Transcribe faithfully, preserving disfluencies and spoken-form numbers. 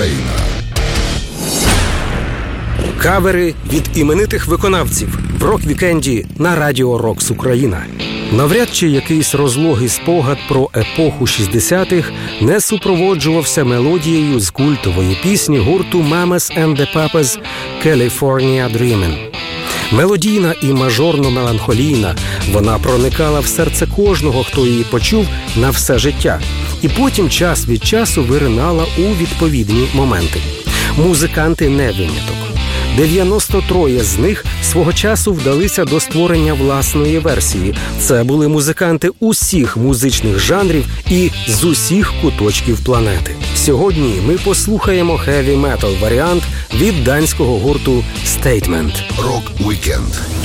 Україна. Кавери від іменитих виконавців в рок-вікенді на Радіо Рокс Україна. Навряд чи якийсь розлогий спогад про епоху шістдесятих не супроводжувався мелодією з культової пісні гурту Mamas and the Papas «California Dreamin'». Мелодійна і мажорно-меланхолійна, вона проникала в серце кожного, хто її почув на все життя. І потім час від часу виринала у відповідні моменти. Музиканти не виняток. дев'яносто троє з них свого часу вдалися до створення власної версії. Це були музиканти усіх музичних жанрів і з усіх куточків планети. Сьогодні ми послухаємо хеві-метал варіант від данського гурту Statement. Рок-вікенд